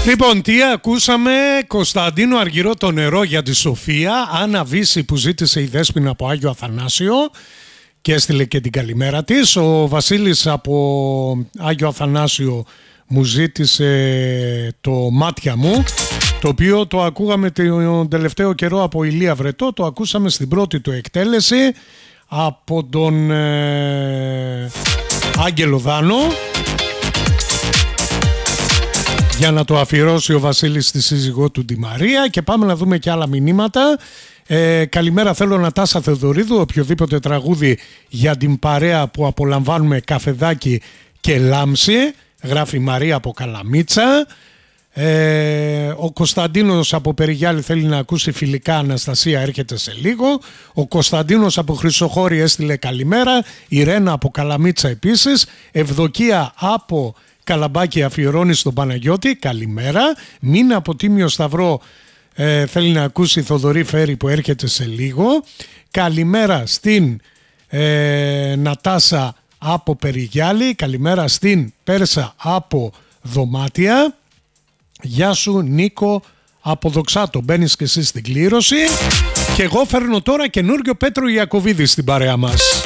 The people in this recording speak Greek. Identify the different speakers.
Speaker 1: Λοιπόν, τι ακούσαμε? Κωνσταντίνο Αργυρό, το νερό για τη Σοφία. Άννα Βύση που ζήτησε η Δέσποινα από Άγιο Αθανάσιο και έστειλε και την καλημέρα της. Ο Βασίλης από Άγιο Αθανάσιο μου ζήτησε το Μάτια μου, το οποίο το ακούγαμε τον τελευταίο καιρό από Ηλία Βρετό. Το ακούσαμε στην πρώτη του εκτέλεση από τον Άγγελο Δάνο, για να το αφιερώσει ο Βασίλης στη σύζυγό του τη Μαρία. Και πάμε να δούμε και άλλα μηνύματα. Καλημέρα, θέλω Νατάσα Θεοδωρίδου, οποιοδήποτε τραγούδι για την παρέα που απολαμβάνουμε καφεδάκι και λάμψη, γράφει Μαρία από Καλαμίτσα. Ο Κωνσταντίνος από Περιγιάλη θέλει να ακούσει φιλικά Αναστασία, έρχεται σε λίγο. Ο Κωνσταντίνος από Χρυσοχώρη έστειλε καλημέρα. Η Ρένα από Καλαμίτσα επίσης. Ευδοκία από Καλαμπάκι αφιερώνει στον Παναγιώτη, καλημέρα. Μίνα από Τίμιο Σταυρό θέλει να ακούσει Θοδωρή Φέρη που έρχεται σε λίγο. Καλημέρα στην Νατάσα από Περιγιάλη. Καλημέρα στην Πέρσα από Δωμάτια. Γεια σου Νίκο από Δοξάτο. Μπαίνεις και εσύ στην κλήρωση. Και εγώ φέρνω τώρα καινούργιο Πέτρο Ιακωβίδη στην παρέα μας.